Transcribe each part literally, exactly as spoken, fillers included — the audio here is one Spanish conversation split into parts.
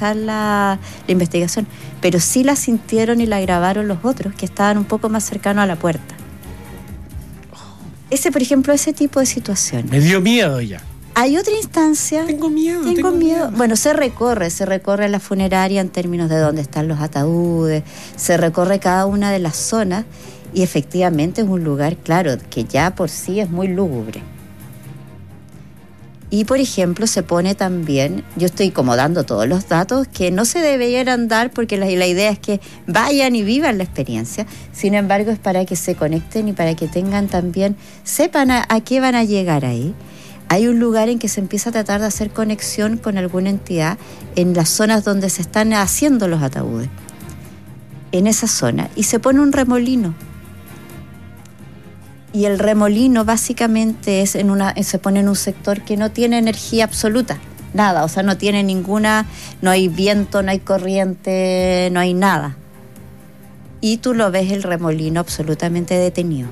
aprovechar la, la investigación, pero sí la sintieron y la grabaron los otros que estaban un poco más cercanos a la puerta. Ese, por ejemplo, ese tipo de situaciones. Me dio miedo ya. Hay otra instancia. Tengo miedo. Tengo, tengo miedo. miedo. Bueno, se recorre, se recorre la funeraria en términos de dónde están los ataúdes, se recorre cada una de las zonas y efectivamente es un lugar, claro, que ya por sí es muy lúgubre. Y, por ejemplo, se pone también, yo estoy como dando todos los datos que no se deberían dar porque la, la idea es que vayan y vivan la experiencia. Sin embargo, es para que se conecten y para que tengan también, sepan a, a qué van a llegar ahí. Hay un lugar en que se empieza a tratar de hacer conexión con alguna entidad en las zonas donde se están haciendo los ataúdes. En esa zona. Y se pone un remolino. Y el remolino básicamente es en una, se pone en un sector que no tiene energía absoluta, nada, o sea, no tiene ninguna, no hay viento, no hay corriente, no hay nada. Y tú lo ves el remolino absolutamente detenido.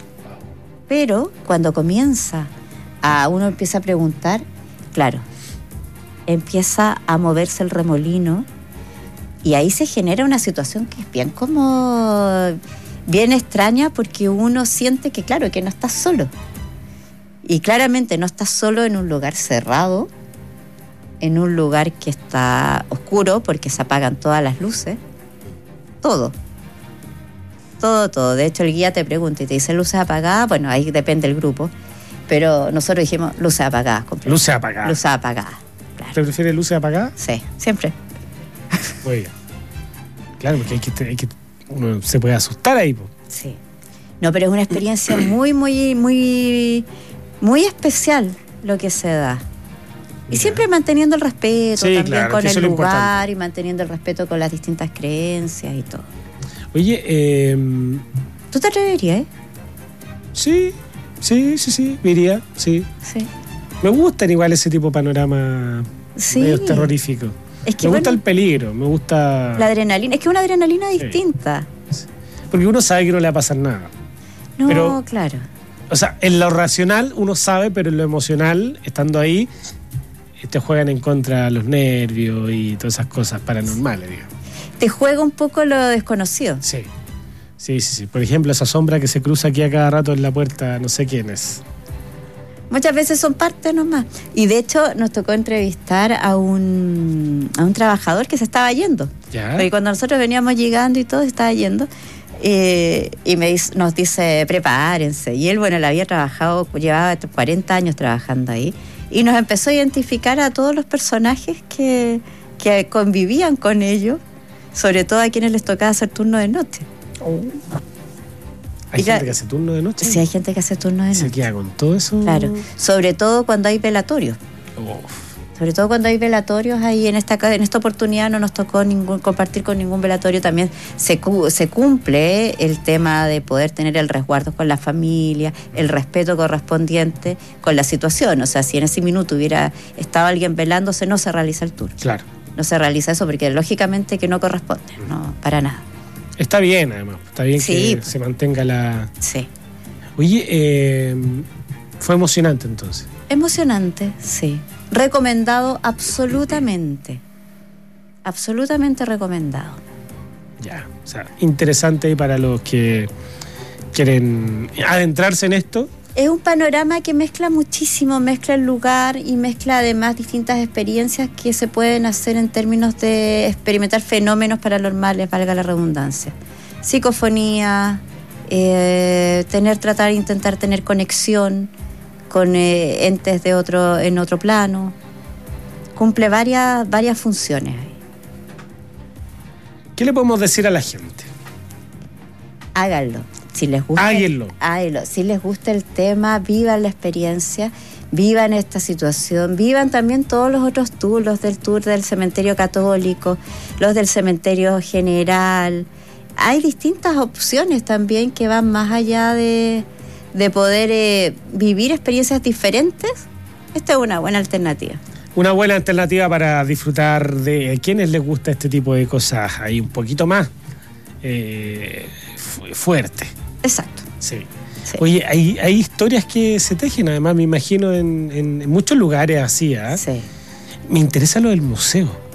Pero cuando comienza, a uno empieza a preguntar, claro, empieza a moverse el remolino y ahí se genera una situación que es bien como... bien extraña porque uno siente que, claro, que no estás solo. Y claramente no estás solo en un lugar cerrado, en un lugar que está oscuro porque se apagan todas las luces. Todo. Todo, todo. De hecho, el guía te pregunta y te dice luces apagadas. Bueno, ahí depende del grupo. Pero nosotros dijimos luces apagadas. Completo. Luces apagadas. Luces apagadas. Claro. ¿Te prefieres luces apagadas? Sí, siempre. Muy bien. Claro, porque hay que... Hay que uno se puede asustar ahí. Po. Sí. No, pero es una experiencia muy, muy, muy, muy especial lo que se da. Y ya. Siempre manteniendo el respeto sí, también claro, con el lugar importante. Y manteniendo el respeto con las distintas creencias y todo. Oye, eh... ¿tú te atreverías, eh? Sí, sí, sí, sí, me iría, sí. Sí. Me gustan igual ese tipo de panorama sí. medio terrorífico. Es que, me gusta bueno, el peligro, me gusta... la adrenalina, es que es una adrenalina distinta. Sí. Porque uno sabe que no le va a pasar nada. No, pero, claro. O sea, en lo racional uno sabe, pero en lo emocional, estando ahí, te juegan en contra los nervios y todas esas cosas paranormales, digamos. Te juega un poco lo desconocido. Sí. Sí, sí, sí. Por ejemplo, esa sombra que se cruza aquí a cada rato en la puerta, no sé quién es. Muchas veces son parte nomás. Y de hecho nos tocó entrevistar a un, a un trabajador que se estaba yendo. ¿Ya? Porque cuando nosotros veníamos llegando y todo, se estaba yendo. Eh, y me dice, nos dice, prepárense. Y él, bueno, él había trabajado, llevaba cuarenta años trabajando ahí. Y nos empezó a identificar a todos los personajes que, que convivían con ellos. Sobre todo a quienes les tocaba hacer turno de noche. Oh. ¿Hay y gente la, que hace turno de noche? Sí, hay gente que hace turno de noche. ¿Se queda con todo eso? Claro, sobre todo cuando hay velatorios. Oh. Sobre todo cuando hay velatorios, ahí en esta en esta oportunidad no nos tocó ningún compartir con ningún velatorio. También se, se cumple el tema de poder tener el resguardo con la familia, el respeto correspondiente con la situación. O sea, si en ese minuto hubiera estado alguien velándose, no se realiza el tour. Claro. No se realiza eso porque lógicamente que no corresponde, no, para nada. Está bien, además. Está bien sí. que se mantenga la... Sí. Oye, eh, fue emocionante entonces. Emocionante, sí. Recomendado absolutamente. Absolutamente recomendado. Ya, o sea, interesante para los que quieren adentrarse en esto. Es un panorama que mezcla muchísimo, mezcla el lugar y mezcla además distintas experiencias que se pueden hacer en términos de experimentar fenómenos paranormales, valga la redundancia. Psicofonía, eh, tener, tratar, intentar tener conexión con eh, entes de otro, en otro plano. Cumple varias, varias funciones. ¿Qué le podemos decir a la gente? Háganlo. Si les gusta, háganlo. háganlo. Si les gusta el tema, vivan la experiencia, vivan esta situación, vivan también todos los otros tours, los del tour del cementerio católico, los del cementerio general. Hay distintas opciones también que van más allá de, de poder eh, vivir experiencias diferentes. Esta es una buena alternativa. Una buena alternativa para disfrutar de quienes les gusta este tipo de cosas ahí un poquito más eh, fu- fuerte. Exacto. Sí. Sí. Oye, hay, hay historias que se tejen, además, me imagino, en, en, en muchos lugares así, ¿eh? Sí. Me interesa lo del museo.